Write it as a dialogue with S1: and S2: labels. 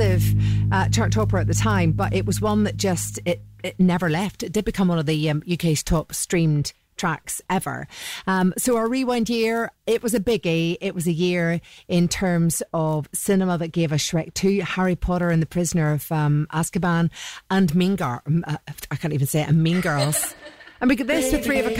S1: massive chart topper at the time, but it was one that just, it never left. It did become one of the UK's top streamed tracks ever. So our rewind year, it was a biggie. It was a year in terms of cinema that gave us Shrek 2, Harry Potter and the Prisoner of Azkaban, and Mean Girls. I can't even say it, and Mean Girls. And we got this with Three of a